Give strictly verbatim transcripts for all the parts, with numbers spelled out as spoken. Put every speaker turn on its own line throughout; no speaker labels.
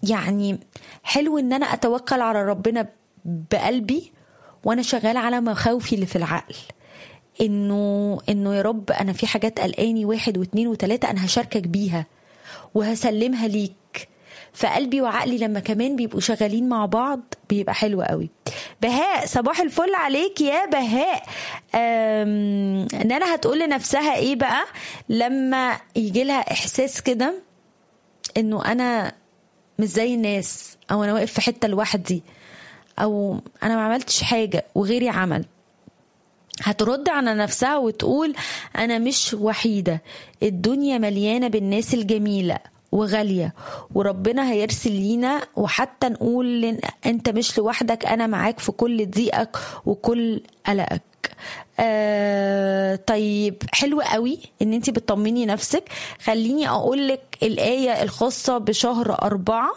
يعني حلو ان انا اتوكل على ربنا بقلبي وانا شغالة على مخاوفي اللي في العقل، انه انه يا رب انا في حاجات قلقاني واحد واثنين وثلاثة انا هشاركك بيها وهسلمها ليك. فقلبي وعقلي لما كمان بيبقوا شغالين مع بعض بيبقى حلو قوي. بهاء صباح الفل عليك يا بهاء. ان انا هتقول لنفسها ايه بقى لما يجي لها احساس كده انه انا مش زي الناس، او انا واقف في حتة لوحدي، او انا ما عملتش حاجة وغيري عمل؟ هترد على نفسها وتقول انا مش وحيدة، الدنيا مليانة بالناس الجميلة وغالية، وربنا هيرسل لينا، وحتى نقول انت مش لوحدك، انا معاك في كل ضيقك وكل قلقك. آه طيب حلو قوي ان انتي بتطمني نفسك. خليني اقولك الآية الخاصة بشهر أربعة.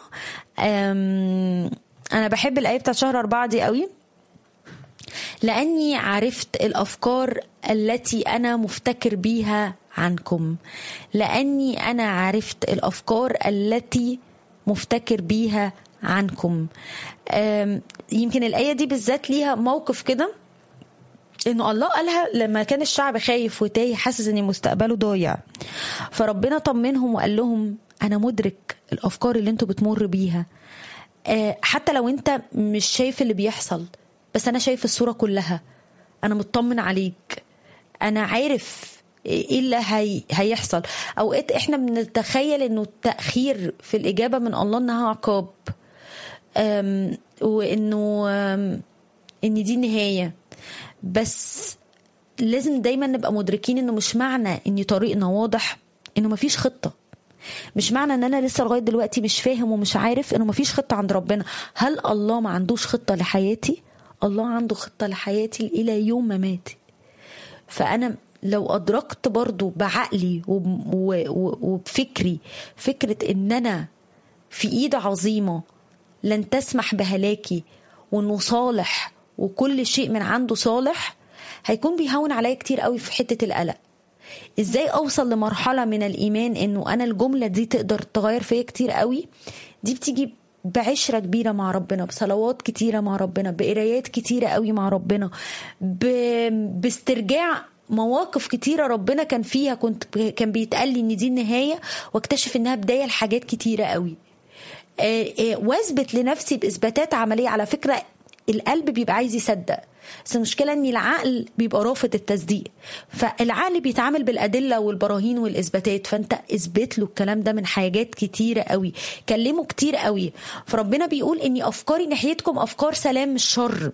انا بحب الآية بتاعت شهر أربعة دي قوي، لأني عرفت الأفكار التي أنا مفتكر بيها عنكم. لأني أنا عرفت الأفكار التي مفتكر بيها عنكم. يمكن الآية دي بالذات ليها موقف كده، إنه الله قالها لما كان الشعب خايف وتايه حاسس إن مستقبله ضايع، فربنا طمنهم وقال لهم أنا مدرك الأفكار اللي انتوا بتمر بيها، حتى لو انت مش شايف اللي بيحصل بس أنا شايف الصورة كلها، أنا مطمن عليك، أنا عارف إيه اللي هي هيحصل. أوقات إحنا بنتخيل إنه التأخير في الإجابة من الله إنها عقاب، وإنه إن دي النهاية، بس لازم دايما نبقى مدركين إنه مش معنى إن طريقنا واضح إنه مفيش خطة، مش معنى ان انا لسه لغايه دلوقتي مش فاهم ومش عارف انه مفيش خطه عند ربنا. هل الله ما عندوش خطه لحياتي؟ الله عنده خطه لحياتي الى يوم ما ماتي. فانا لو ادركت برضو بعقلي وبفكري فكره ان انا في ايد عظيمه لن تسمح بهلاكي، وانه صالح وكل شيء من عنده صالح، هيكون بيهون عليا كتير قوي في حته القلق. ازاي اوصل لمرحله من الايمان انه انا الجمله دي تقدر تغير فيا كتير قوي؟ دي بتيجي بعشره كبيره مع ربنا، بصلوات كتيره مع ربنا، بقرايات كتيره قوي مع ربنا، ب... باسترجاع مواقف كتيره ربنا كان فيها كنت كان بيتقال لي ان دي النهايه، واكتشف انها بدايه لحاجات كتيره قوي. واثبت لنفسي باثباتات عمليه. على فكره القلب بيبقى عايز يصدق، بس المشكلة ان العقل بيبقى رافض التصديق. فالعقل بيتعامل بالأدلة والبراهين والإثباتات، فانت اثبت له الكلام ده من حاجات كتيرة قوي، كلمه كتير قوي. فربنا بيقول اني افكاري ناحيتكم افكار سلام مش شر.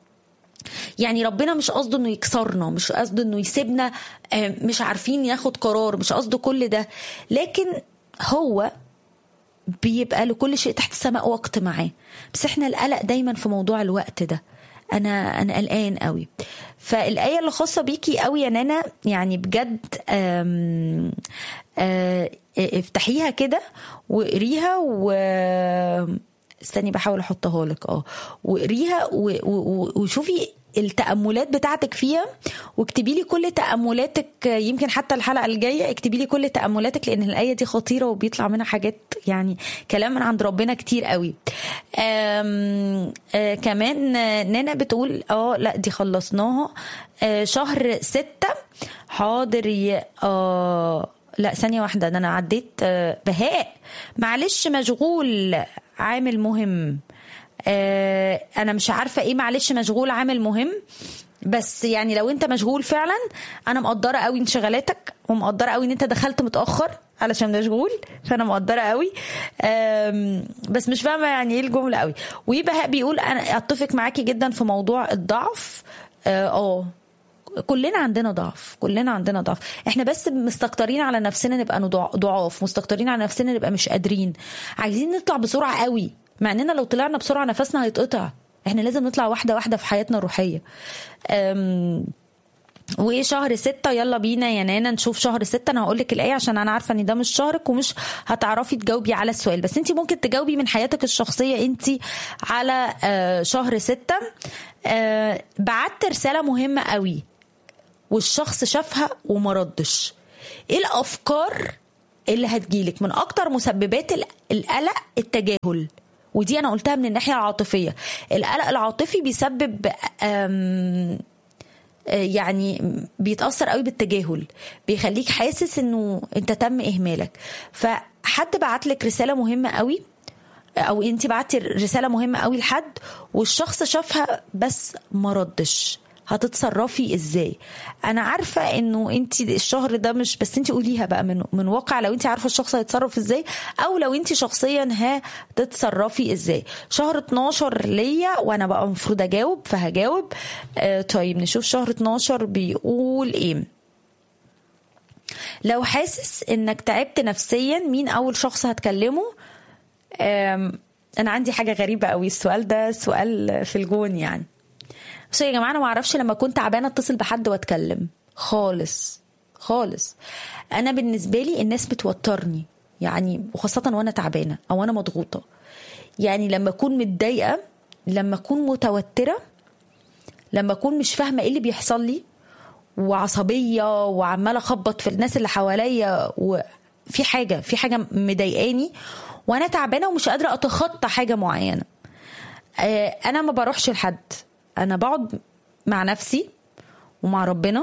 يعني ربنا مش قصده انه يكسرنا، مش قصده انه يسيبنا مش عارفين ياخد قرار، مش قصده كل ده، لكن هو بيبقى لكل شيء تحت السماء وقت معاه. بس احنا القلق دايما في موضوع الوقت ده، انا انا قلقان قوي. فالايه اللي خاصه بيكي قوي يا نانا يعني بجد آم آم افتحيها كده وقريها، و استني بحاول احطها لك اه وقريها وشوفي التأملات بتاعتك فيها، واكتبي لي كل تأملاتك. يمكن حتى الحلقة الجاية اكتبي لي كل تأملاتك، لأن الآية دي خطيرة وبيطلع منها حاجات يعني كلام من عند ربنا كتير قوي. آم آه كمان نانا بتقول اه لا دي خلصناها. آه شهر ستة حاضر يا اه لا ثانية واحدة ده أنا عديت. آه بهاء معلش مشغول عامل مهم. آه انا مش عارفه ايه معلش مشغول عامل مهم، بس يعني لو انت مشغول فعلا انا مقدره قوي انشغالاتك، ومقدره قوي ان انت دخلت متاخر علشان مشغول، فانا مقدره قوي. بس مش فاهمه يعني ايه الجمله قوي. ويبقى بيقول انا اتفق معاكي جدا في موضوع الضعف. اه كلنا عندنا ضعف، كلنا عندنا ضعف، احنا بس مستكترين على نفسنا نبقى ضعاف، مستكترين على نفسنا نبقى مش قادرين، عايزين نطلع بسرعه قوي، مع اننا لو طلعنا بسرعه نفسنا هيتقطع. احنا لازم نطلع واحده واحده في حياتنا الروحيه. وشهر ستة يلا بينا يا نانا نشوف شهر ستة. انا هقولك الآية عشان انا عارفة ان ده مش شهرك ومش هتعرفي تجاوبي على السؤال، بس انتي ممكن تجاوبي من حياتك الشخصية انتي على شهر ستة. بعت رسالة مهمة قوي والشخص شافها وما ردش. ايه الافكار اللي هتجيلك من اكتر مسببات القلق التجاهل، ودي انا قلتها من الناحيه العاطفيه. القلق العاطفي بيسبب يعني بيتاثر قوي بالتجاهل، بيخليك حاسس انه انت تم اهمالك. فحد بعت لك رساله مهمه قوي، او انت بعتي رساله مهمه قوي لحد والشخص شافها بس ما ردش، هتتصرفي ازاي؟ انا عارفه انه انت الشهر ده مش بس، انت قوليها بقى من من واقع، لو انت عارفه الشخص هيتصرف ازاي، او لو انت شخصيا هتتصرفي ازاي. شهر اتناشر ليا وانا بقى المفروض اجاوب، فهجاوب. آه طيب نشوف شهر اتناشر بيقول ايه. لو حاسس انك تعبت نفسيا، مين اول شخص هتكلمه؟ انا عندي حاجه غريبه قوي، السؤال ده سؤال في الجون يعني. بس يا جماعه انا ما اعرفش لما كنت تعبانه اتصل بحد واتكلم خالص خالص. انا بالنسبه لي الناس بتوترني يعني، وخاصه وانا تعبانه او انا مضغوطه. يعني لما اكون متضايقه، لما اكون متوتره، لما اكون مش فاهمه ايه اللي بيحصل لي وعصبيه وعماله اخبط في الناس اللي حواليا، وفي حاجه في حاجه مضايقاني وانا تعبانه ومش قادره اتخطى حاجه معينه، انا ما بروحش لحد، انا بقعد مع نفسي ومع ربنا،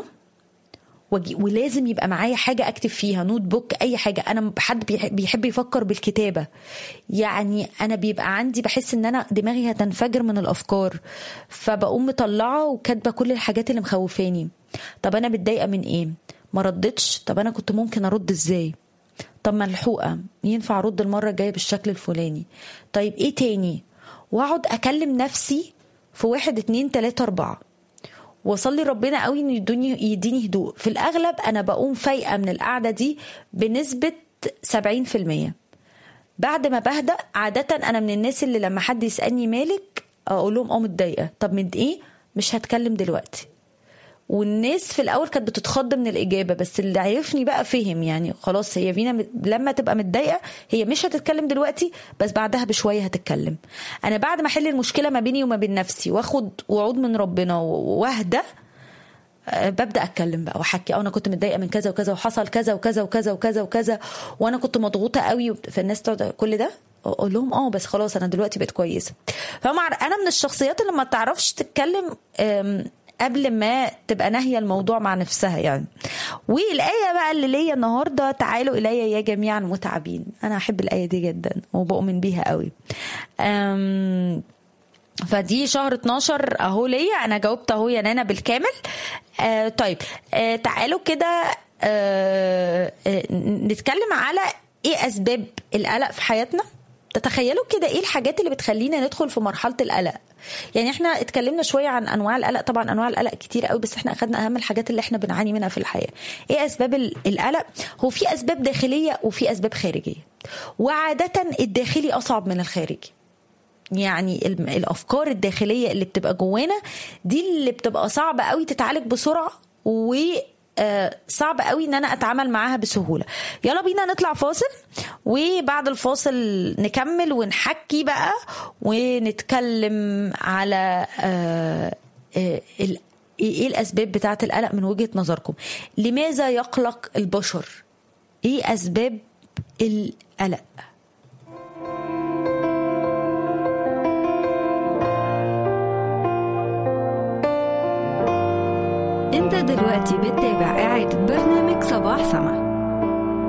ولازم يبقى معايا حاجه اكتب فيها، نوت بوك، اي حاجه. انا حد بيحب يفكر بالكتابه، يعني انا بيبقى عندي بحس ان انا دماغي هتنفجر من الافكار، فبقوم مطلعه وكاتبه كل الحاجات اللي مخوفاني. طب انا متضايقه من ايه؟ ما ردتش، طب انا كنت ممكن ارد ازاي؟ طب ملحوقه، ينفع ارد المره الجايه بالشكل الفلاني؟ طيب ايه تاني؟ واقعد اكلم نفسي في واحد اتنين تلاتة اربعة، وصلي ربنا قوي انه يديني يديني هدوء. في الاغلب انا بقوم فايقه من القعده دي بنسبه سبعين في المية. بعد ما بهدأ عاده انا من الناس اللي لما حد يسالني مالك اقول لهم اه متضايقه. طب من ايه؟ مش هتكلم دلوقتي. والناس في الاول كانت بتتخض من الاجابه، بس اللي عرفني بقى فهم يعني خلاص هي فينا لما تبقى متضايقه هي مش هتتكلم دلوقتي، بس بعدها بشويه هتتكلم. انا بعد ما احل المشكله ما بيني وما بين نفسي واخد وعود من ربنا واهدى، ببدا اتكلم بقى واحكي اه انا كنت متضايقه من كذا وكذا وحصل كذا وكذا وكذا وكذا وكذا وانا كنت مضغوطه قوي. فالناس تقعد كل ده اقول لهم اه بس خلاص انا دلوقتي بقيت كويسه. فمع انا من الشخصيات اللي ما تعرفش تتكلم قبل ما تبقى ناهية الموضوع مع نفسها يعني. والآية بقى اللي ليا النهاردة، تعالوا إلي يا جميعا متعبين. أنا أحب الآية دي جدا وبؤمن بيها قوي. فدي شهر اتناشر أهو ليا، أنا جاوبت أهو يا نانا بالكامل. آه طيب آه تعالوا كده آه آه نتكلم على إيه أسباب القلق في حياتنا. تتخيلوا كده إيه الحاجات اللي بتخلينا ندخل في مرحلة القلق؟ يعني احنا اتكلمنا شويه عن انواع القلق، طبعا انواع القلق كتير قوي، بس احنا اخدنا اهم الحاجات اللي احنا بنعاني منها في الحياه. ايه اسباب القلق؟ هو في اسباب داخليه وفي اسباب خارجيه، وعاده الداخلي اصعب من الخارجي. يعني الافكار الداخليه اللي بتبقى جوانا دي اللي بتبقى صعبه قوي تتعالج بسرعه، و آه صعب قوي ان انا اتعامل معاها بسهوله. يلا بينا نطلع فاصل، وبعد الفاصل نكمل ونحكي بقى ونتكلم على آه آه ايه الاسباب بتاعه القلق من وجهة نظركم. لماذا يقلق البشر؟ ايه اسباب القلق؟
انت دلوقتي بتتابع إعادة برنامج صباح سما